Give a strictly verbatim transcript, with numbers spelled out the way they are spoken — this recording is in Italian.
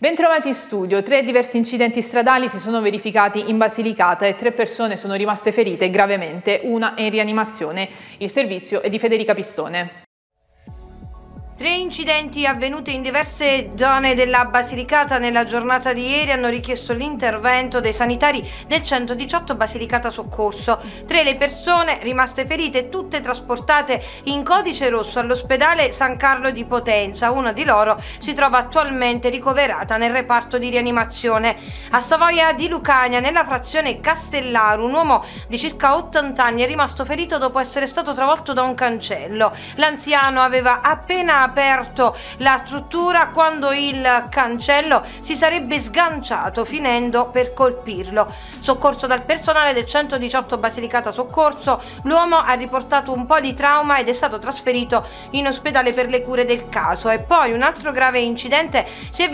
Bentrovati in studio. Tre diversi incidenti stradali si sono verificati in Basilicata e tre persone sono rimaste ferite gravemente, una è in rianimazione. Il servizio è di Federica Pistone. Tre incidenti avvenuti in diverse zone della Basilicata nella giornata di ieri hanno richiesto l'intervento dei sanitari del centodiciotto Basilicata Soccorso. Tre le persone rimaste ferite, tutte trasportate in codice rosso all'ospedale San Carlo di Potenza. Una di loro si trova attualmente ricoverata nel reparto di rianimazione. A Savoia di Lucania, nella frazione Castellaro, un uomo di circa ottanta anni è rimasto ferito dopo essere stato travolto da un cancello. L'anziano aveva appena aperto la struttura quando il cancello si sarebbe sganciato, finendo per colpirlo. Soccorso dal personale del centodiciotto Basilicata Soccorso, l'uomo ha riportato un po' di trauma ed è stato trasferito in ospedale per le cure del caso. E poi un altro grave incidente si è